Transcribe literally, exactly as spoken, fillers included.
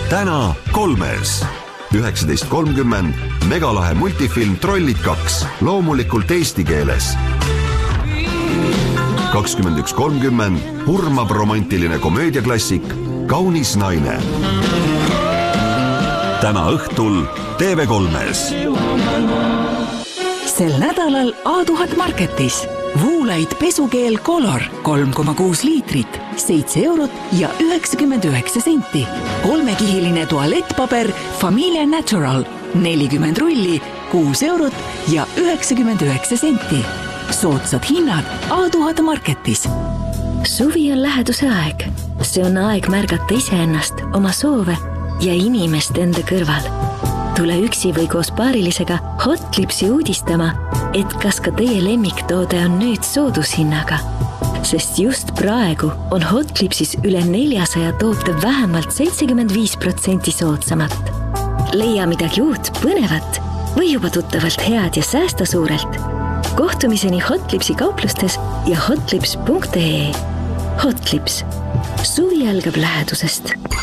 täna kolmes. üheksateist kolmkümmend megalahe multifilm Trollid kaks, loomulikult eesti keeles. kakskümmend üks kolmkümmend hurmab romantiline komöödiaklassik Kaunis naine. Täna õhtul T V kolmes. Sel nädalal A tuhat Marketis. Woolite pesukeel Color kolm koma kuus liitrit, seitse eurot ja üheksakümmend üheksa senti. Kolmekihiline tualettpaber Familia Natural, nelikümmend rulli, kuus eurot ja üheksakümmend üheksa senti. Soodsad hinnad A tuhat Marketis. Suvi on läheduse aeg. See on aeg märgata iseennast, oma soove ja inimest enda kõrval. Tule üksi või koos paarilisega Hotlipsi uudistama, et kas ka teie lemmiktoode on nüüd soodushinnaga. Sest just praegu on Hotlipsis üle neljasaja toote vähemalt seitsekümmend viis protsenti soodsamat. Leia midagi uut, põnevat või juba tuttavalt head ja säästa suurelt. Kohtumiseni Hotlipsi kauplustes ja hotlips punkt ee. Hotlips. Suvi algab lähedusest.